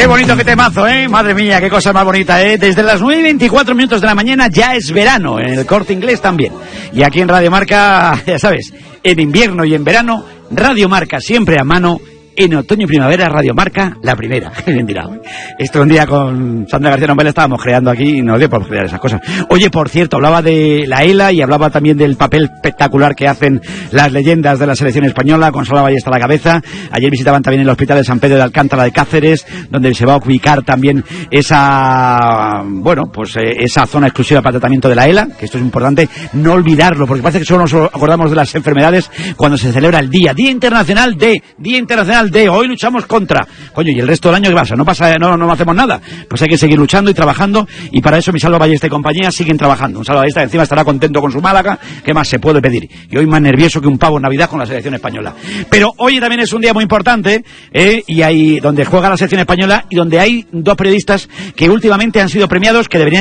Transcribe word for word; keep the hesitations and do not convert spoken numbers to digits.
Qué bonito, qué temazo, ¿eh? Madre mía, qué cosa más bonita, ¿eh? Desde las nueve y veinticuatro minutos de la mañana ya es verano, en el Corte Inglés también. Y aquí en Radio Marca, ya sabes, en invierno y en verano, Radio Marca siempre a mano. En otoño y primavera, Radio Marca, la primera. Bien dirá. Esto un día con Sandra García Nombel estábamos creando aquí y no dio por crear esas cosas. Oye, por cierto, hablaba de la ELA y hablaba también del papel espectacular que hacen las leyendas de la selección española, con Salva Ballesta a la cabeza. Ayer visitaban también el Hospital de San Pedro de Alcántara de Cáceres, donde se va a ubicar también esa, bueno, pues eh, esa zona exclusiva para tratamiento de la ELA, que esto es importante no olvidarlo, porque parece que solo nos acordamos de las enfermedades cuando se celebra el día, Día Internacional de, Día Internacional de hoy luchamos contra, coño, y el resto del año ¿qué pasa? No pasa, no, no hacemos nada, pues hay que seguir luchando y trabajando, y para eso mi Salva Ballesta y compañía siguen trabajando. Un Salva Ballesta que encima estará contento con su Málaga, ¿qué más se puede pedir? Y hoy más nervioso que un pavo en Navidad con la selección española. Pero hoy también es un día muy importante, ¿eh? Y hay donde juega la selección española y donde hay dos periodistas que últimamente han sido premiados, que deberían